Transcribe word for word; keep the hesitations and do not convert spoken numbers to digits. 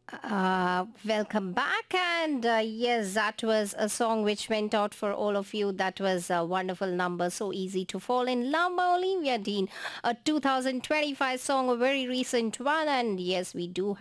Uh, welcome back. And uh, yes, that was a song which went out for all of you. That was a wonderful number. So easy to fall in love by Olivia Dean. A two thousand twenty-five song, a very recent one. And yes, we do